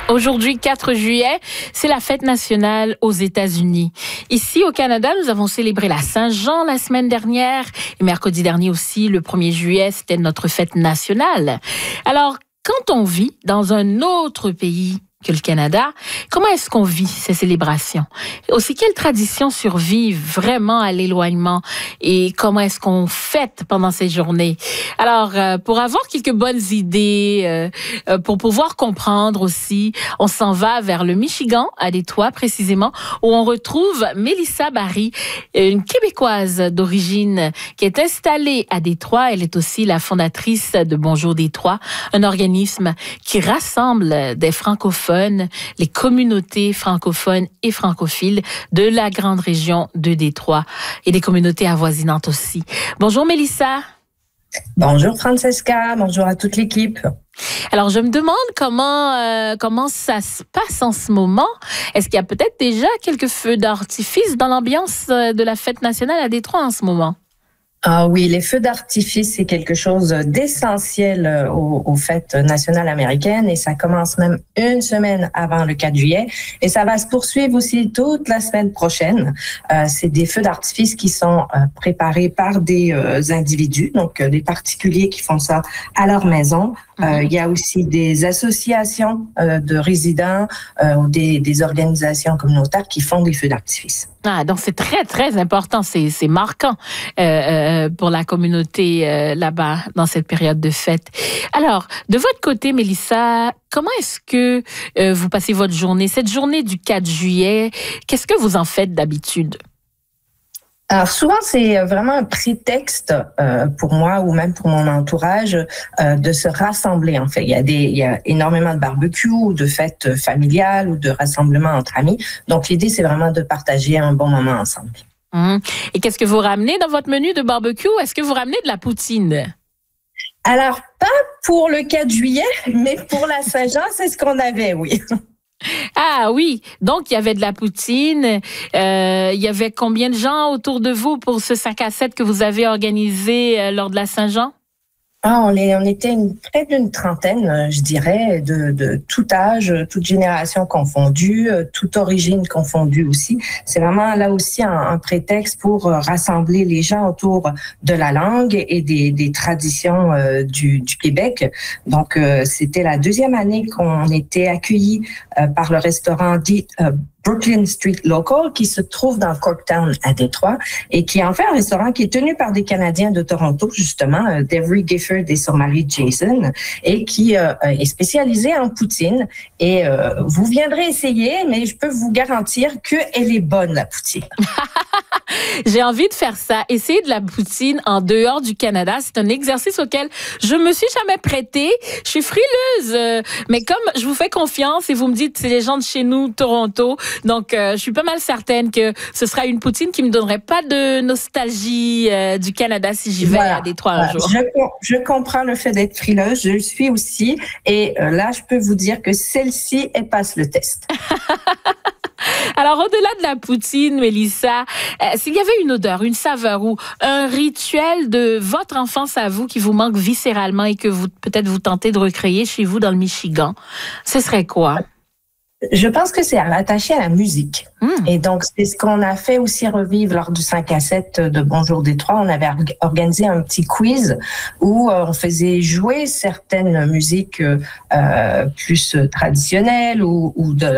Aujourd'hui, 4 juillet, c'est la fête nationale aux États-Unis. Ici, au Canada, nous avons célébré la Saint-Jean la semaine dernière. Et mercredi dernier aussi, le 1er juillet, c'était notre fête nationale. Alors, quand on vit dans un autre pays que le Canada, comment est-ce qu'on vit ces célébrations? Aussi, quelles traditions survivent vraiment à l'éloignement et comment est-ce qu'on fête pendant ces journées? Alors, pour avoir quelques bonnes idées, pour pouvoir comprendre aussi, on s'en va vers le Michigan, à Détroit précisément, où on retrouve Mélissa Barry, une Québécoise d'origine qui est installée à Détroit. Elle est aussi la fondatrice de Bonjour Détroit, un organisme qui rassemble des francophones, les communautés francophones et francophiles de la grande région de Détroit et des communautés avoisinantes aussi. Bonjour Mélissa. Bonjour Francesca, bonjour à toute l'équipe. Alors, je me demande comment ça se passe en ce moment. Est-ce qu'il y a peut-être déjà quelques feux d'artifice dans l'ambiance de la fête nationale à Détroit en ce moment? Ah oui, les feux d'artifice, c'est quelque chose d'essentiel aux fêtes nationales américaines et ça commence même une semaine avant le 4 juillet et ça va se poursuivre aussi toute la semaine prochaine. C'est des feux d'artifice qui sont préparés par des individus, donc des particuliers qui font ça à leur maison. Il y a aussi des associations de résidents ou des organisations communautaires qui font des feux d'artifice. Ah, donc c'est très, très important, c'est marquant pour la communauté là-bas dans cette période de fête. Alors, de votre côté, Mélissa, comment est-ce que vous passez votre journée? Cette journée du 4 juillet, qu'est-ce que vous en faites d'habitude? Alors souvent, c'est vraiment un prétexte pour moi ou même pour mon entourage de se rassembler. En fait, il y a énormément de barbecues ou de fêtes familiales ou de rassemblements entre amis. Donc l'idée, c'est vraiment de partager un bon moment ensemble. Et qu'est-ce que vous ramenez dans votre menu de barbecue? Est-ce que vous ramenez de la poutine? Alors, pas pour le 4 juillet, mais pour la Saint-Jean, c'est ce qu'on avait, oui. Ah oui, donc il y avait de la poutine. Il y avait combien de gens autour de vous pour ce 5 à 7 que vous avez organisé lors de la Saint-Jean? On était près d'une trentaine, je dirais, de tout âge, toute génération confondue, toute origine confondue aussi. C'est vraiment là aussi un prétexte pour rassembler les gens autour de la langue et des traditions du Québec. Donc, c'était la deuxième année qu'on était accueillis par le restaurant dit Brooklyn Street Local, qui se trouve dans Corktown à Détroit et qui est en fait un restaurant qui est tenu par des Canadiens de Toronto, justement, Devery Gifford et son mari Jason, et qui est spécialisé en poutine. Et vous viendrez essayer, mais je peux vous garantir qu'elle est bonne, la poutine. J'ai envie de faire ça. Essayer de la poutine en dehors du Canada, c'est un exercice auquel je me suis jamais prêtée. Je suis frileuse, mais comme je vous fais confiance et vous me dites c'est les gens de chez nous, Toronto, donc je suis pas mal certaine que ce sera une poutine qui me donnerait pas de nostalgie du Canada si j'y vais à Détroit un jour. Je comprends le fait d'être frileuse, je le suis aussi, et là je peux vous dire que celle-ci, elle passe le test. Alors, au-delà de la poutine, Mélissa, s'il y avait une odeur, une saveur ou un rituel de votre enfance à vous qui vous manque viscéralement et que peut-être vous tentez de recréer chez vous dans le Michigan, ce serait quoi? Je pense que c'est attaché à la musique. Et donc, c'est ce qu'on a fait aussi revivre lors du 5 à 7 de Bonjour Détroit. On avait organisé un petit quiz où on faisait jouer certaines musiques plus traditionnelles ou de